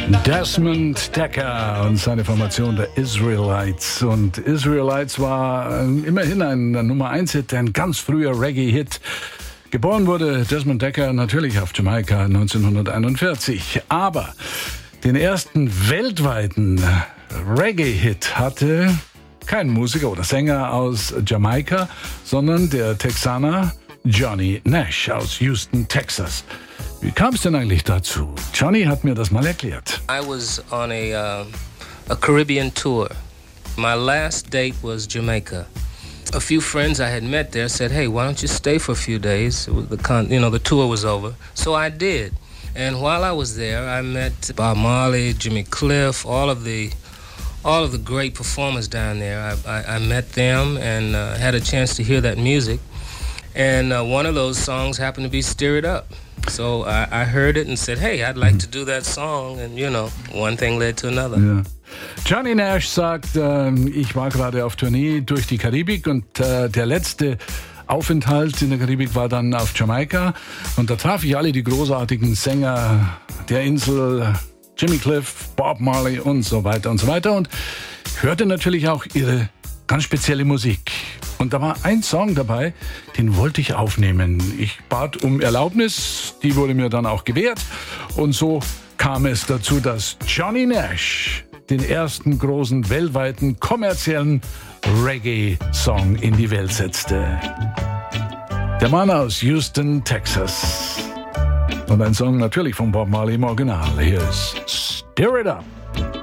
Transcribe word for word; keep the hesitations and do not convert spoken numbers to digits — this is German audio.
Desmond Dekker und seine Formation der Israelites. Und Israelites war immerhin ein Nummer eins Hit, ein ganz früher Reggae-Hit. Geboren wurde Desmond Dekker natürlich auf Jamaika neunzehnhunderteinundvierzig. Aber den ersten weltweiten Reggae-Hit hatte kein Musiker oder Sänger aus Jamaika, sondern der Texaner Johnny Nash aus Houston, Texas. Wie kam es denn eigentlich dazu? Johnny hat mir das mal erklärt. I was on a, uh, a Caribbean tour. My last date was Jamaica. A few friends I had met there said, hey, why don't you stay for a few days? It was the con- you know, the tour was over. So I did. And while I was there, I met Bob Marley, Jimmy Cliff, all of the all of the great performers down there. I, I, I met them and uh, had a chance to hear that music. And uh, one of those songs happened to be Stir It Up. So I, I heard it and said, hey, I'd like to do that song. And, you know, one thing led to another. Ja. Johnny Nash sagt, äh, ich war gerade auf Tournee durch die Karibik und äh, der letzte Aufenthalt in der Karibik war dann auf Jamaika. Und da traf ich alle die großartigen Sänger der Insel, Jimmy Cliff, Bob Marley und so weiter und so weiter. Und hörte natürlich auch ihre ganz spezielle Musik. Und da war ein Song dabei, den wollte ich aufnehmen. Ich bat um Erlaubnis, die wurde mir dann auch gewährt. Und so kam es dazu, dass Johnny Nash den ersten großen weltweiten kommerziellen Reggae-Song in die Welt setzte. Der Mann aus Houston, Texas. Und ein Song natürlich von Bob Marley im Original. Hier ist Stir It Up.